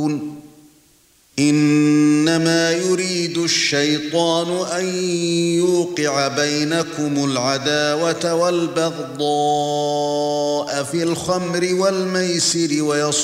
إنما يريد الشيطان أن يوقع بينكم العداوة والبغضاء في الخمر والميسر